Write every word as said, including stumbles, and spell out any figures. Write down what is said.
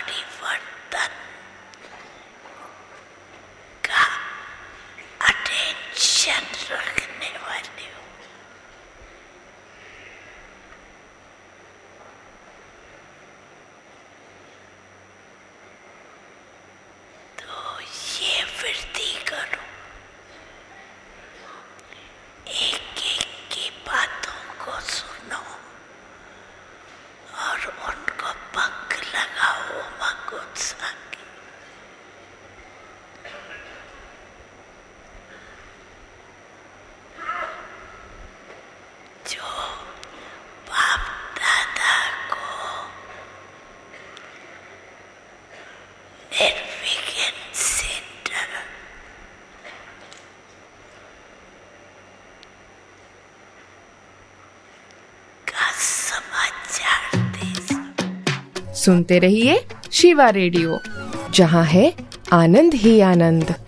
परिवर्तन का अटेंशन रखने वाली हूँ। तो ये वृद्धि करो, एक एक की बातों को सुनो और उनको पंख लगाओ उमंग उत्साह के। जो बाप दादा को निर्विघ्न सेंटर का समाचार दे। सुनते रहिए शिवा रेडियो, जहां है आनंद ही आनंद।